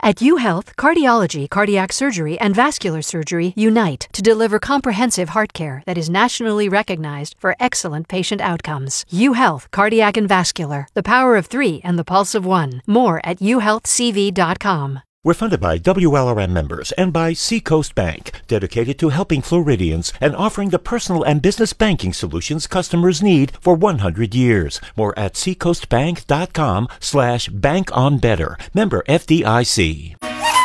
At UHealth, cardiology, cardiac surgery, and vascular surgery unite to deliver comprehensive heart care that is nationally recognized for excellent patient outcomes. UHealth, cardiac and vascular, the power of 3 and the pulse of 1. More at uhealthcv.com. We're funded by WLRM members and by Seacoast Bank, dedicated to helping Floridians and offering the personal and business banking solutions customers need for 100 years. More at seacoastbank.com/bankonbetter. Member FDIC.